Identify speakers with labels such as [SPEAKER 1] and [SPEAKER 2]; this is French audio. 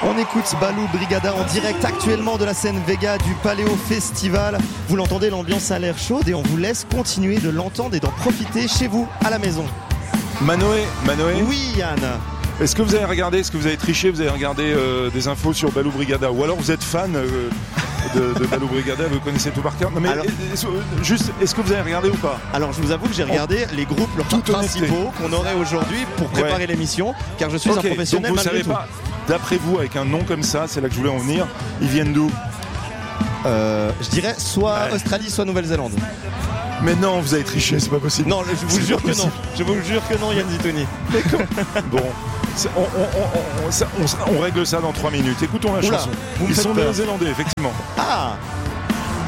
[SPEAKER 1] On écoute Balou Brigada en direct actuellement de la scène Vega du Paléo Festival. Vous l'entendez, l'ambiance a l'air chaude et on vous laisse continuer de l'entendre et d'en profiter chez vous, à la maison.
[SPEAKER 2] Manoé.
[SPEAKER 1] Oui, Yann.
[SPEAKER 2] Est-ce que vous avez regardé, est-ce que vous avez triché, vous avez regardé des infos sur Balou Brigada, ou alors vous êtes fan de Balou Brigada, vous connaissez tout par cœur? Non mais
[SPEAKER 1] alors,
[SPEAKER 2] juste, est-ce que vous avez regardé ou pas?
[SPEAKER 1] Alors je vous avoue que j'ai regardé les groupes principaux qu'on aurait aujourd'hui pour préparer l'émission, car je suis un professionnel.
[SPEAKER 2] Donc vous savez pas, d'après vous, avec un nom comme ça, c'est là que je voulais en venir, ils viennent d'où?
[SPEAKER 1] Je dirais soit Australie, soit Nouvelle-Zélande.
[SPEAKER 2] Mais non, vous avez triché, c'est pas possible.
[SPEAKER 1] Non, je vous jure que non. Je vous jure que non, Yann Zitoni.
[SPEAKER 2] Bon, on règle ça dans 3 minutes. Écoutons la chanson. Ils sont néo-zélandais, effectivement.
[SPEAKER 1] Ah,